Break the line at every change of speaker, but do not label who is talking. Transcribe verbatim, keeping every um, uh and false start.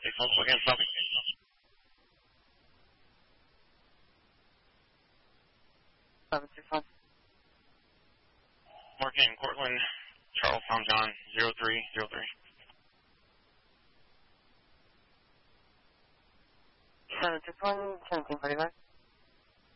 six one again, copy.
seven six one.
Marking Cortland, Charles Tom John, zero three zero three.
seven six one, seventeen forty-five.